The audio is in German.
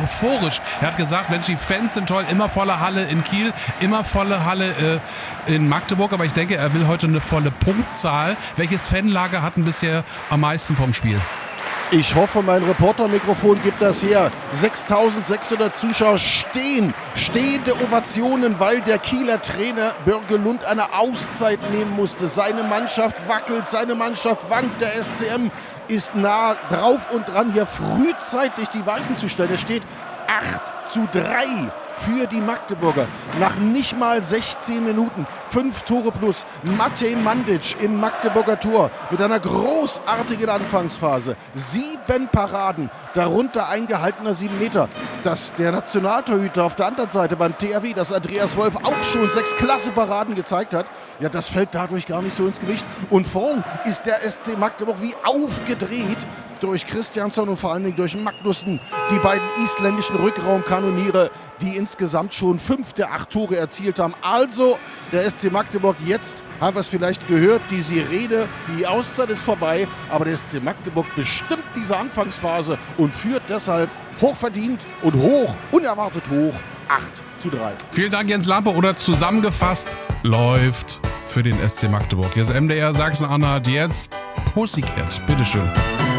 euphorisch. Er hat gesagt, Mensch, die Fans sind toll, immer volle Halle in Kiel, immer volle Halle in Magdeburg, aber ich denke, er will heute eine volle Punktzahl. Welches Fanlager hatten bisher am meisten vom Spiel? Ich hoffe, mein Reportermikrofon gibt das her. 6.600 Zuschauer stehende Ovationen, weil der Kieler Trainer Börge Lund eine Auszeit nehmen musste. Seine Mannschaft wackelt, seine Mannschaft wankt. Der SCM ist nah drauf und dran, hier frühzeitig die Weichen zu stellen. Es steht 8:3 für die Magdeburger. Nach nicht mal 16 Minuten, 5 Tore plus. Matej Mandic im Magdeburger Tor mit einer großartigen Anfangsphase. 7 Paraden, darunter ein gehaltener 7 Meter. Dass der Nationaltorhüter auf der anderen Seite beim THW, dass Andreas Wolf auch schon 6 klasse Paraden gezeigt hat, ja, das fällt dadurch gar nicht so ins Gewicht. Und vorn ist der SC Magdeburg wie aufgedreht durch Christiansson und vor allen Dingen durch Magnussen, die beiden isländischen Rückraumkanoniere, die insgesamt schon 5 der 8 Tore erzielt haben. Also der SC Magdeburg, jetzt haben wir es vielleicht gehört, die Sirene, die Auszeit ist vorbei, aber der SC Magdeburg bestimmt diese Anfangsphase und führt deshalb hochverdient und unerwartet hoch, 8:3. Vielen Dank, Jens Lampe. Oder zusammengefasst, läuft für den SC Magdeburg. Hier ist MDR Sachsen-Anhalt, jetzt Pussycat. Bitteschön.